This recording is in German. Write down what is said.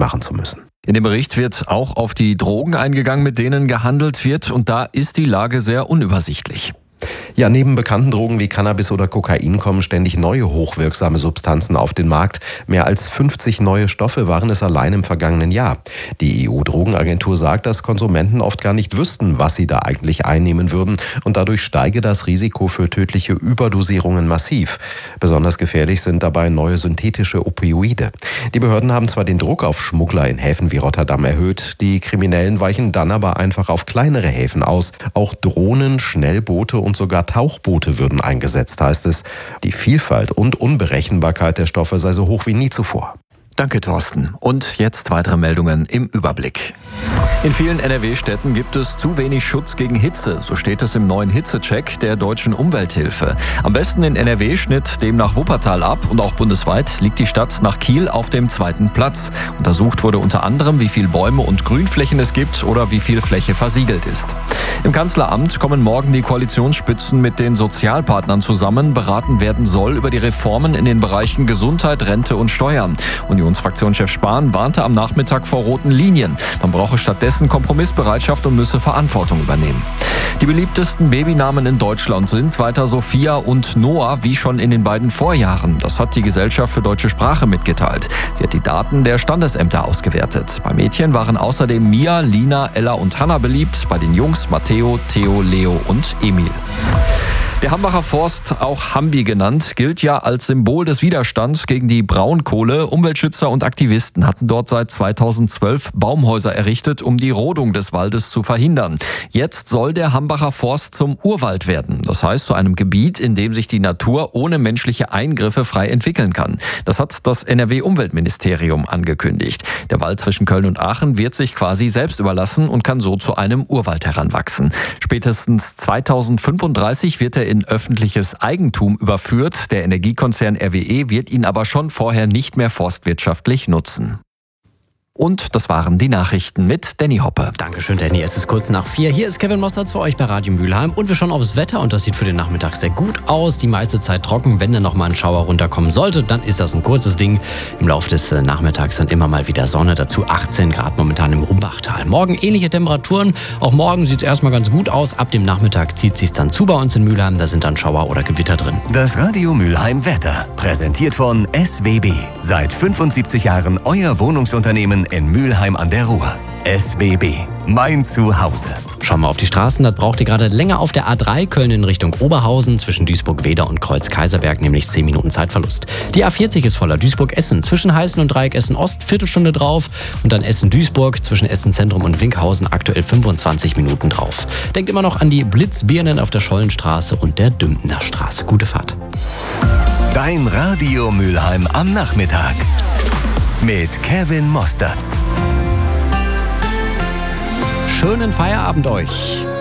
machen zu müssen. In dem Bericht wird auch auf die Drogen eingegangen, mit denen gehandelt wird, und da ist die Lage sehr unübersichtlich. Ja, neben bekannten Drogen wie Cannabis oder Kokain kommen ständig neue hochwirksame Substanzen auf den Markt. Mehr als 50 neue Stoffe waren es allein im vergangenen Jahr. Die EU-Drogenagentur sagt, dass Konsumenten oft gar nicht wüssten, was sie da eigentlich einnehmen würden, und dadurch steige das Risiko für tödliche Überdosierungen massiv. Besonders gefährlich sind dabei neue synthetische Opioide. Die Behörden haben zwar den Druck auf Schmuggler in Häfen wie Rotterdam erhöht, die Kriminellen weichen dann aber einfach auf kleinere Häfen aus. Auch Drohnen, Schnellboote und sogar Tauchboote würden eingesetzt, heißt es. Die Vielfalt und Unberechenbarkeit der Stoffe sei so hoch wie nie zuvor. Danke, Thorsten. Und jetzt weitere Meldungen im Überblick. In vielen NRW-Städten gibt es zu wenig Schutz gegen Hitze. So steht es im neuen Hitzecheck der Deutschen Umwelthilfe. Am besten in NRW schnitt demnach Wuppertal ab, und auch bundesweit liegt die Stadt nach Kiel auf dem 2. Platz. Untersucht wurde unter anderem, wie viel Bäume und Grünflächen es gibt oder wie viel Fläche versiegelt ist. Im Kanzleramt kommen morgen die Koalitionsspitzen mit den Sozialpartnern zusammen. Beraten werden soll über die Reformen in den Bereichen Gesundheit, Rente und Steuern. Unionsfraktionschef Spahn warnte am Nachmittag vor roten Linien. Man brauche stattdessen Kompromissbereitschaft und müsse Verantwortung übernehmen. Die beliebtesten Babynamen in Deutschland sind weiter Sophia und Noah, wie schon in den beiden Vorjahren. Das hat die Gesellschaft für deutsche Sprache mitgeteilt. Sie hat die Daten der Standesämter ausgewertet. Bei Mädchen waren außerdem Mia, Lina, Ella und Hannah beliebt. Bei den Jungs Matteo, Theo, Leo und Emil. Der Hambacher Forst, auch Hambi genannt, gilt ja als Symbol des Widerstands gegen die Braunkohle. Umweltschützer und Aktivisten hatten dort seit 2012 Baumhäuser errichtet, um die Rodung des Waldes zu verhindern. Jetzt soll der Hambacher Forst zum Urwald werden. Das heißt, zu einem Gebiet, in dem sich die Natur ohne menschliche Eingriffe frei entwickeln kann. Das hat das NRW-Umweltministerium angekündigt. Der Wald zwischen Köln und Aachen wird sich quasi selbst überlassen und kann so zu einem Urwald heranwachsen. Spätestens 2035 wird er in öffentliches Eigentum überführt. Der Energiekonzern RWE wird ihn aber schon vorher nicht mehr forstwirtschaftlich nutzen. Und das waren die Nachrichten mit Danny Hoppe. Dankeschön, Danny. Es ist kurz nach 4. Hier ist Kevin Mostards für euch bei Radio Mülheim. Und wir schauen aufs Wetter, und das sieht für den Nachmittag sehr gut aus. Die meiste Zeit trocken. Wenn dann noch mal ein Schauer runterkommen sollte, dann ist das ein kurzes Ding. Im Laufe des Nachmittags dann immer mal wieder Sonne. Dazu 18 Grad momentan im Rumbachtal. Morgen ähnliche Temperaturen. Auch morgen sieht es erstmal ganz gut aus. Ab dem Nachmittag zieht es sich dann zu bei uns in Mülheim. Da sind dann Schauer oder Gewitter drin. Das Radio Mülheim Wetter. Präsentiert von SWB. Seit 75 Jahren euer Wohnungsunternehmen in Mülheim an der Ruhr. SWB. Mein Zuhause. Schauen wir auf die Straßen. Das braucht ihr gerade länger auf der A3 Köln in Richtung Oberhausen zwischen Duisburg-Weder und Kreuz-Kaiserberg, nämlich 10 Minuten Zeitverlust. Die A40 ist voller Duisburg-Essen. Zwischen Heißen und Dreieck Essen-Ost Viertelstunde drauf. Und dann Essen-Duisburg zwischen Essen-Zentrum und Winkhausen aktuell 25 Minuten drauf. Denkt immer noch an die Blitzbirnen auf der Schollenstraße und der Dümpener Straße. Gute Fahrt. Dein Radio Mülheim am Nachmittag. Mit Kevin Mostards. Schönen Feierabend euch.